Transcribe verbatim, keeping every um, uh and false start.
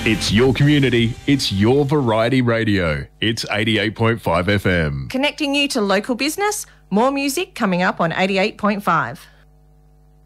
It's your community. It's your variety radio. It's eighty-eight point five F M. Connecting you to local business. More music coming up on eighty-eight point five.